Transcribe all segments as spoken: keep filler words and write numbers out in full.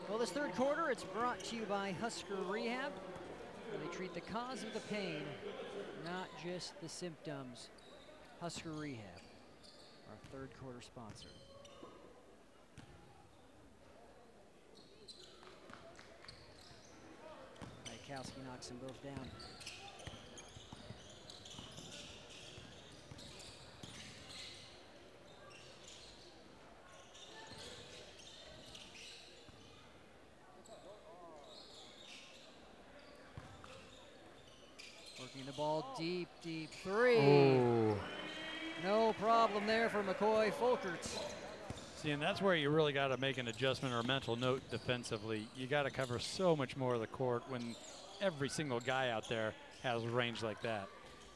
Well, this third quarter, it's brought to you by Husker Rehab, where they treat the cause of the pain, not just the symptoms. Husker Rehab, our third quarter sponsor. Kowski knocks them both down. Working the ball deep, deep three. Ooh. No problem there for McCoy Folkerts. See, and that's where you really got to make an adjustment or a mental note defensively. You got to cover so much more of the court when every single guy out there has range like that.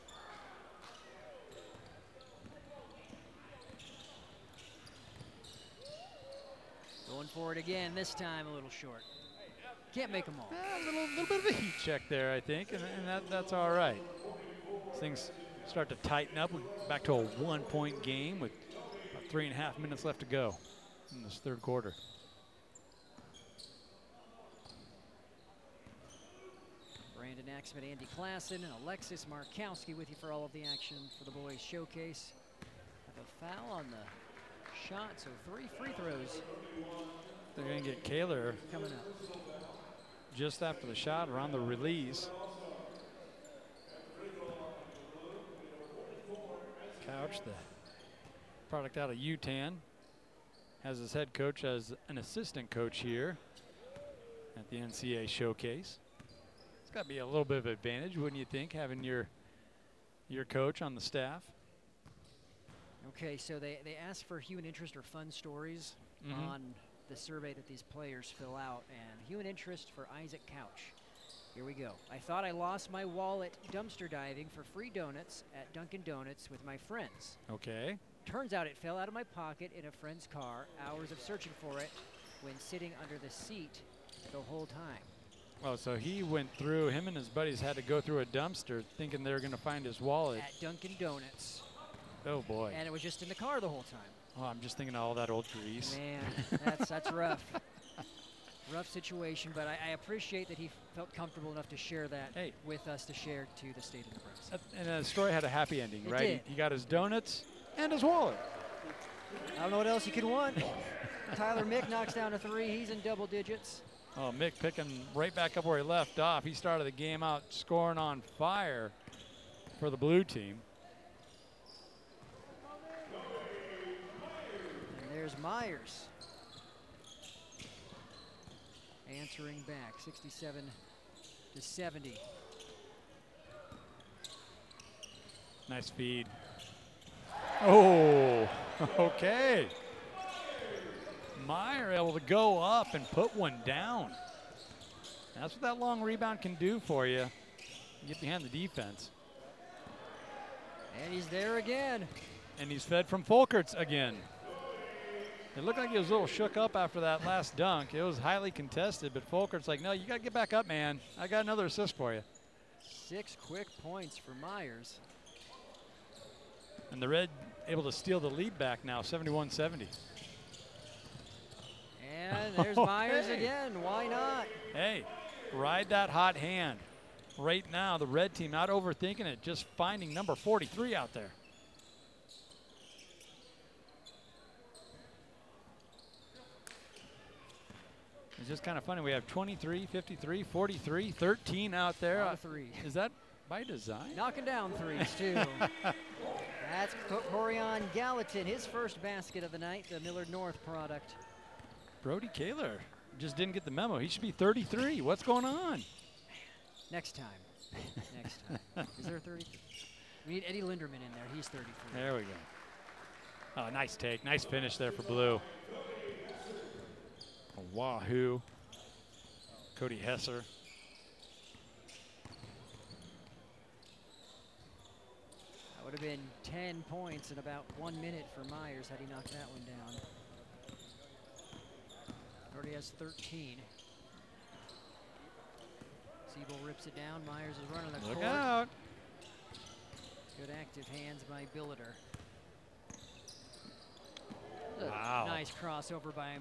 Going for it again, this time a little short. Can't make them all. Eh, a little, little bit of a heat check there, I think, and, and that, that's all right. Things start to tighten up. We're back to a one-point game with about three and a half minutes left to go in this third quarter. Brandon Axman, Andy Klassen, and Alexis Markowski with you for all of the action for the boys showcase. Have a foul on the shot, so three free throws. They're going to get Kaler coming up just after the shot or on the release. Couch, the product out of U TAN, has his head coach as an assistant coach here at the N C A A Showcase. It's got to be a little bit of advantage, wouldn't you think, having your your coach on the staff? Okay, so they, they ask for human interest or fun stories Mm-hmm. on the survey that these players fill out, and human interest for Isaac Couch. Here we go. I thought I lost my wallet dumpster diving for free donuts at Dunkin' Donuts with my friends. Okay. Turns out it fell out of my pocket in a friend's car. Hours of searching for it when sitting under the seat the whole time. Oh, so he went through, him and his buddies had to go through a dumpster thinking they were going to find his wallet. At Dunkin' Donuts. Oh, boy. And it was just in the car the whole time. Oh, I'm just thinking of all that old grease. Man, that's, that's rough. Rough situation, but I, I appreciate that he felt comfortable enough to share that hey. with us to share to the State of the Press. That, and the story had a happy ending, It right? did. He, he got his donuts and his wallet. I don't know what else you could want. Tyler Mick knocks down a three. He's in double digits. Oh, Mick picking right back up where he left off. He started the game out scoring on fire for the blue team. And there's Myers. Answering back, sixty-seven to seventy. Nice feed. Oh, okay. Meyer able to go up and put one down. That's what that long rebound can do for you. You get behind the defense. And he's there again. And he's fed from Folkerts again. It looked like he was a little shook up after that last dunk. It was highly contested, but Folkerts like, no, you got to get back up, man. I got another assist for you. Six quick points for Myers. And the Red able to steal the lead back now, seventy-one seventy. And there's Myers hey. again. Why not? Hey, ride that hot hand. Right now, the Red team not overthinking it, just finding number forty-three out there. It's just kind of funny. We have twenty-three, fifty-three, forty-three, thirteen out there. All three. Is that by design? Knocking down threes, too. That's Corian Gallatin, his first basket of the night, the Millard North product. Brody Kaler just didn't get the memo. He should be thirty-three. What's going on? Next time. Next time. Is there thirty? We need Eddie Linderman in there. He's thirty-three. There we go. Oh, nice take. Nice finish there for Blue. Wahoo. Cody Hesser. That would have been ten points in about one minute for Myers had he knocked that one down. Already has thirteen. Siebel rips it down. Myers is running the Look court. out. Good active hands by Billiter. Wow. Nice crossover by